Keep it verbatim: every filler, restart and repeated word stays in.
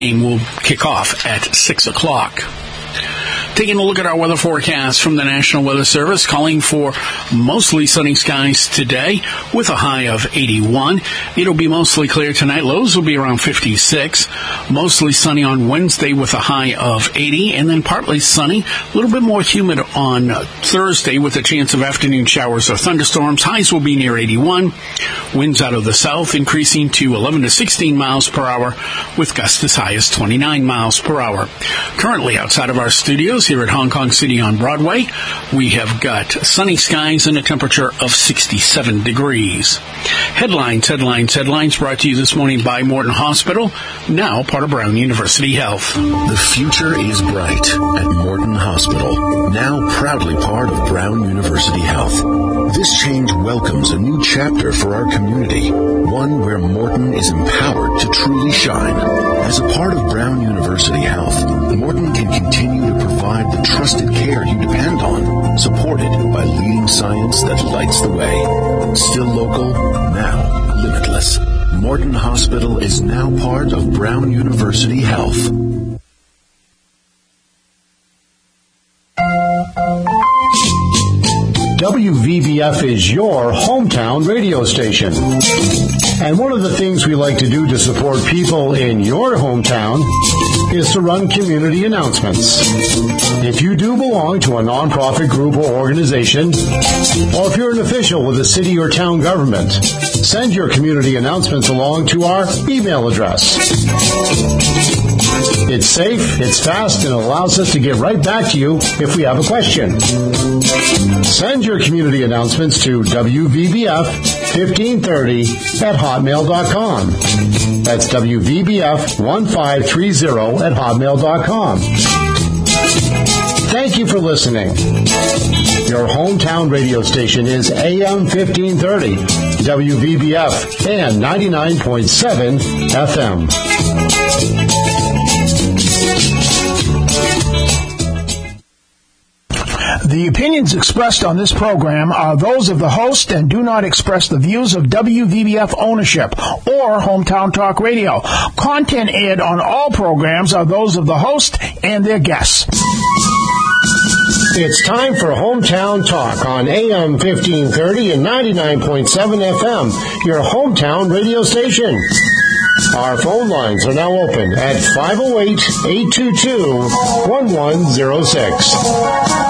game will kick off at six o'clock. Taking a look at our weather forecast from the National Weather Service, calling for mostly sunny skies today with a high of eighty-one. It'll be mostly clear tonight. Lows will be around fifty-six. Mostly sunny on Wednesday with a high of eighty, and then partly sunny. A little bit more humid on Thursday with a chance of afternoon showers or thunderstorms. Highs will be near eighty-one. Winds out of the south increasing to eleven to sixteen miles per hour with gusts as high as twenty-nine miles per hour. Currently outside of our studios here at Hong Kong City on Broadway, we have got sunny skies and a temperature of sixty-seven degrees. Headlines, headlines, headlines brought to you this morning by Morton Hospital, now part of Brown University Health. The future is bright at Morton Hospital, now proudly part of Brown University Health. This change welcomes a new chapter for our community, one where Morton is empowered to truly shine. As a part of Brown University Health, Morton can continue to provide the trusted care you depend on, supported by leading science that lights the way. Still local, now limitless. Morton Hospital is now part of Brown University Health. W V B F is your hometown radio station. And one of the things we like to do to support people in your hometown is to run community announcements. If you do belong to a nonprofit group or organization, or if you're an official with a city or town government, send your community announcements along to our email address. It's safe, it's fast, and it allows us to get right back to you if we have a question. Send your community announcements to W V B F fifteen thirty at hotmail dot com. That's W V B F fifteen thirty at hotmail dot com. Thank you for listening. Your hometown radio station is A M fifteen thirty, W V B F, and ninety-nine point seven F M. The opinions expressed on this program are those of the host and do not express the views of W V B F ownership or Hometown Talk Radio. Content aired on all programs are those of the host and their guests. It's time for Hometown Talk on A M fifteen thirty and ninety-nine point seven F M, your hometown radio station. Our phone lines are now open at five oh eight, eight two two, one one oh six.